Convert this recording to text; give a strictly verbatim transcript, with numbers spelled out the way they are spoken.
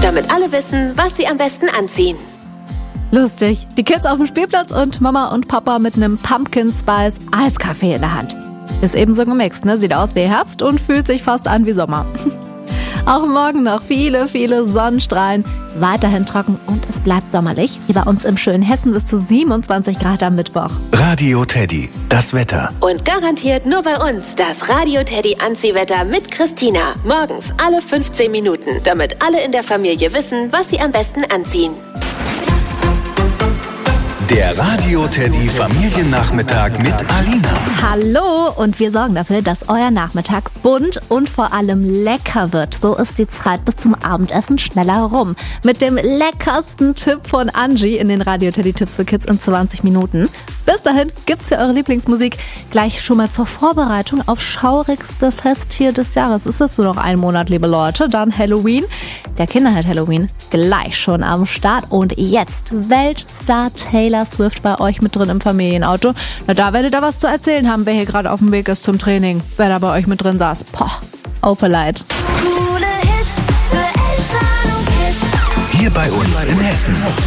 damit alle wissen, was sie am besten anziehen. Lustig. Die Kids auf dem Spielplatz und Mama und Papa mit einem Pumpkin Spice Eiskaffee in der Hand. Ist eben so gemixt, ne? Sieht aus wie Herbst und fühlt sich fast an wie Sommer. Auch morgen noch viele, viele Sonnenstrahlen. Weiterhin trocken und es bleibt sommerlich. Wie bei uns im schönen Hessen bis zu siebenundzwanzig Grad am Mittwoch. Radio Teddy, das Wetter. Und garantiert nur bei uns das Radio Teddy Anziehwetter mit Christina. Morgens alle fünfzehn Minuten, damit alle in der Familie wissen, was sie am besten anziehen. Der Radio Teddy Familiennachmittag mit Alina. Hallo, und wir sorgen dafür, dass euer Nachmittag bunt und vor allem lecker wird. So ist die Zeit bis zum Abendessen schneller rum. Mit dem leckersten Tipp von Angie in den Radio Teddy Tipps für Kids in zwanzig Minuten. Bis dahin gibt's ja eure Lieblingsmusik gleich schon mal zur Vorbereitung auf schaurigste Festtier des Jahres. Ist das nur noch ein Monat, liebe Leute? Dann Halloween. Der Kinderhit Halloween gleich schon am Start. Und jetzt Weltstar Taylor Swift bei euch mit drin im Familienauto. Na, da werdet ihr was zu erzählen haben, wer hier gerade auf dem Weg ist zum Training. Wer da bei euch mit drin saß. Poh, Opelite. Hier bei uns in Hessen.